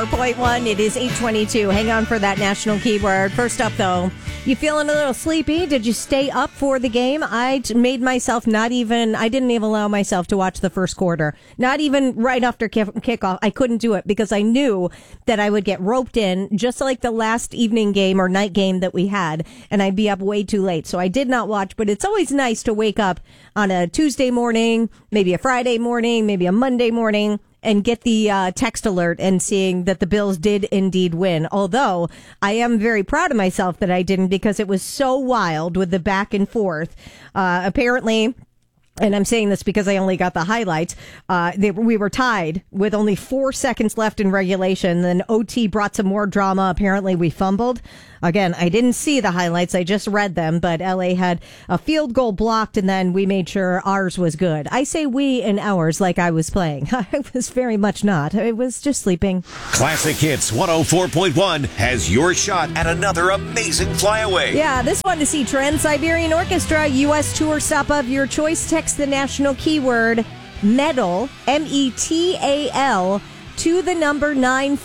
4.1, it is 8:22. Hang on for that national keyword. First up, though, you feeling a little sleepy? Did you stay up for the game? I made myself I didn't even allow myself to watch the first quarter. Not even right after kickoff. I couldn't do it because I knew that I would get roped in, just like the last evening game or night game that we had, and I'd be up way too late. So I did not watch, but it's always nice to wake up on a Tuesday morning, maybe a Friday morning, maybe a Monday morning, and get the text alert and seeing that the Bills did indeed win. Although I am very proud of myself that I didn't, because it was so wild with the back and forth. Apparently, and I'm saying this because I only got the highlights, we were tied with only 4 seconds left in regulation. Then OT brought some more drama. Apparently, we fumbled. Again, I didn't see the highlights. I just read them, but LA had a field goal blocked, and then we made sure ours was good. I say we and ours like I was playing. I was very much not. I was just sleeping. Classic Hits 104.1 has your shot at another amazing flyaway. Yeah, this one to see Trans-Siberian Orchestra, U.S. tour stop of your choice. Text the national keyword METAL, METAL, to the number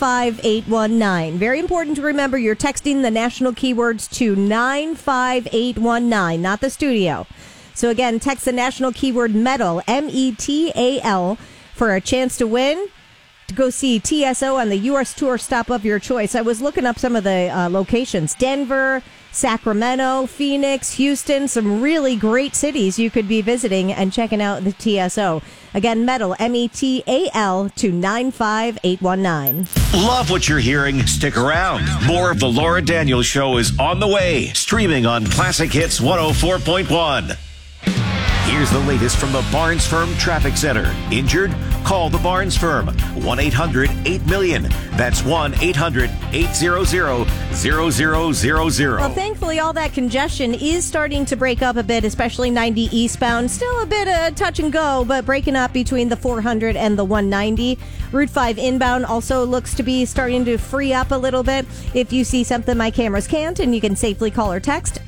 95819. Very important to remember, you're texting the national keywords to 95819, not the studio. So again, text the national keyword METAL, METAL, for a chance to win to go see TSO on the U.S. tour stop of your choice. I was looking up some of the locations. Denver, Sacramento, Phoenix, Houston, some really great cities you could be visiting and checking out the TSO. Again, METAL, METAL, to 95819. Love what you're hearing? Stick around. More of the Laura Daniels Show is on the way, streaming on Classic Hits 104.1. Here's the latest from the Barnes Firm Traffic Center. Injured? Call the Barnes Firm. 1-800-8-MILLION. That's 1-800-800-0000. Well, thankfully, all that congestion is starting to break up a bit, especially 90 eastbound. Still a bit of touch and go, but breaking up between the 400 and the 190. Route 5 inbound also looks to be starting to free up a little bit. If you see something my cameras can't, and you can safely call or text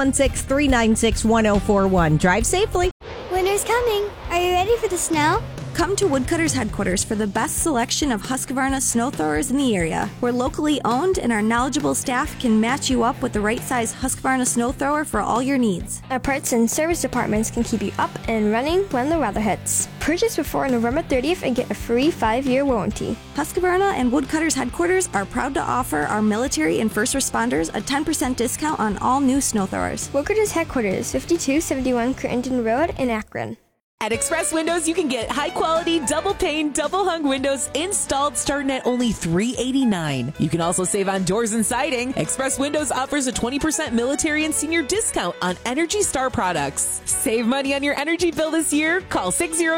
716-396-1041. Drive safely. Winter's coming. Are you ready for the snow? Come to Woodcutters Headquarters for the best selection of Husqvarna snow throwers in the area. We're locally owned, and our knowledgeable staff can match you up with the right size Husqvarna snow thrower for all your needs. Our parts and service departments can keep you up and running when the weather hits. Purchase before November 30th and get a free 5-year warranty. Husqvarna and Woodcutters Headquarters are proud to offer our military and first responders a 10% discount on all new snow throwers. Woodcutters Headquarters, 5271 Crittenden Road in Akron. At Express Windows, you can get high-quality, double-pane, double-hung windows installed starting at only $389. You can also save on doors and siding. Express Windows offers a 20% military and senior discount on Energy Star products. Save money on your energy bill this year. Call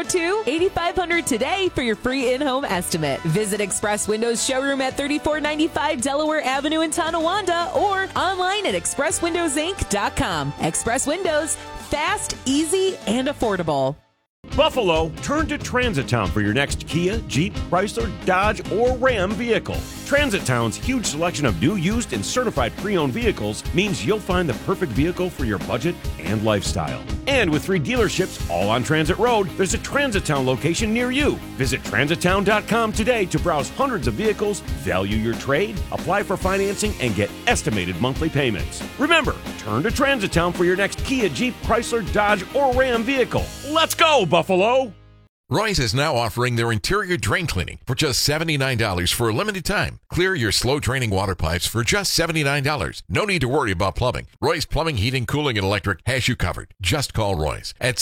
602-8500 today for your free in-home estimate. Visit Express Windows showroom at 3495 Delaware Avenue in Tonawanda or online at expresswindowsinc.com. Express Windows, fast, easy, and affordable. Buffalo, turn to Transit Town for your next Kia, Jeep, Chrysler, Dodge, or Ram vehicle. Transit Town's huge selection of new, used, and certified pre-owned vehicles means you'll find the perfect vehicle for your budget and lifestyle. And with 3 dealerships all on Transit Road, there's a Transit Town location near you. Visit transittown.com today to browse hundreds of vehicles, value your trade, apply for financing, and get estimated monthly payments. Remember, turn to Transit Town for your next Kia, Jeep, Chrysler, Dodge, or Ram vehicle. Let's go, Buffalo! Roy's is now offering their interior drain cleaning for just $79 for a limited time. Clear your slow draining water pipes for just $79. No need to worry about plumbing. Roy's Plumbing, Heating, Cooling, and Electric has you covered. Just call Roy's at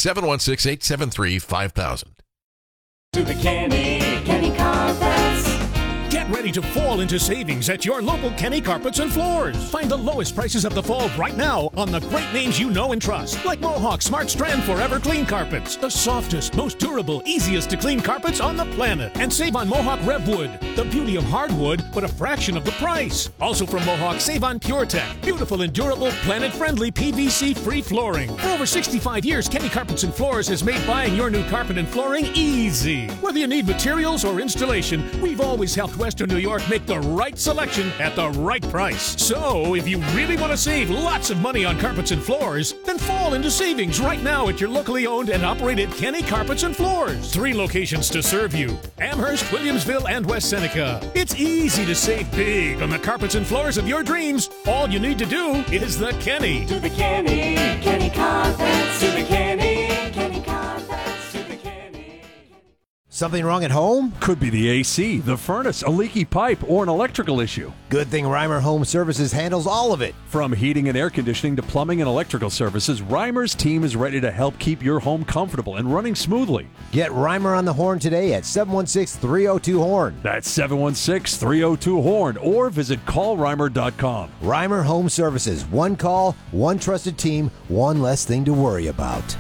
716-873-5000. To the Kenny Carpets. Get ready to fall into savings at your local Kenny Carpets and Floors. Find the lowest prices of the fall right now on the great names you know and trust, like Mohawk Smart Strand Forever Clean Carpets, the softest, most durable, easiest to clean carpets on the planet. And save on Mohawk Revwood, the beauty of hardwood, but a fraction of the price. Also from Mohawk, save on PureTech, beautiful and durable, planet-friendly PVC-free flooring. For over 65 years, Kenny Carpets and Floors has made buying your new carpet and flooring easy. Whether you need materials or installation, we've always helped Western to New York make the right selection at the right price. So, if you really want to save lots of money on carpets and floors, then fall into savings right now at your locally owned and operated Kenny Carpets and Floors. 3 locations to serve you: Amherst, Williamsville, and West Seneca. It's easy to save big on the carpets and floors of your dreams. All you need to do is the Kenny. To the Kenny, Kenny Carpets. To the Kenny, Kenny Carpets. To the Kenny. Something wrong at home? Could be the AC, the furnace, a leaky pipe, or an electrical issue. Good thing Reimer Home Services handles all of it. From heating and air conditioning to plumbing and electrical services, Reimer's team is ready to help keep your home comfortable and running smoothly. Get Reimer on the horn today at 716-302-HORN. That's 716-302-HORN, or visit callreimer.com. Reimer Home Services. One call, one trusted team, one less thing to worry about.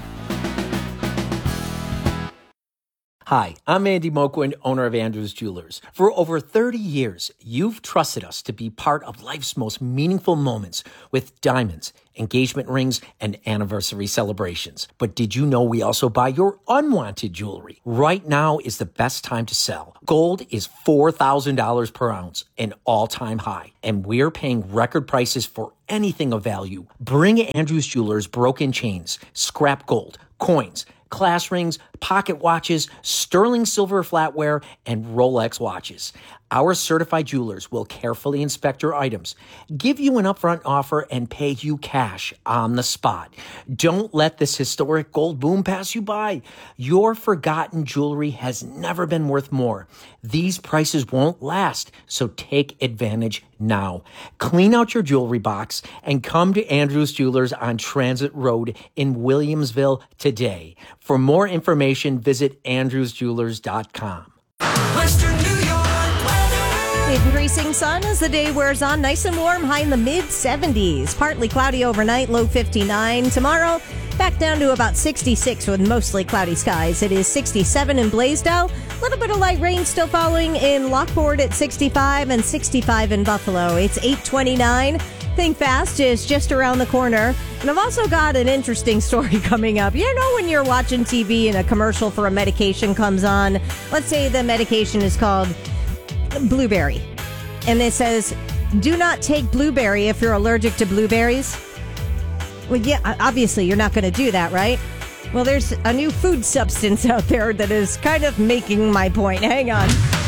Hi, I'm Andy Moquin, owner of Andrews Jewelers. For over 30 years, you've trusted us to be part of life's most meaningful moments with diamonds, engagement rings, and anniversary celebrations. But did you know we also buy your unwanted jewelry? Right now is the best time to sell. Gold is $4,000 per ounce, an all-time high, and we're paying record prices for anything of value. Bring Andrews Jewelers broken chains, scrap gold, coins, class rings, pocket watches, sterling silver flatware, and Rolex watches. Our certified jewelers will carefully inspect your items, give you an upfront offer, and pay you cash on the spot. Don't let this historic gold boom pass you by. Your forgotten jewelry has never been worth more. These prices won't last, so take advantage now. Clean out your jewelry box and come to Andrews Jewelers on Transit Road in Williamsville today. For more information, visit andrewsjewelers.com. Western New York weather. Increasing sun as the day wears on. Nice and warm, high in the mid-70s. Partly cloudy overnight, low 59. Tomorrow, back down to about 66 with mostly cloudy skies. It is 67 in Blaisdell. A little bit of light rain still following in Lockport at 65 and 65 in Buffalo. It's 8:29. Think Fast is just around the corner. And I've also got an interesting story coming up. You know, when you're watching TV and a commercial for a medication comes on, let's say the medication is called Blueberry. And it says, do not take Blueberry if you're allergic to blueberries. Well, yeah, obviously you're not going to do that, right? Well, there's a new food substance out there that is kind of making my point. Hang on.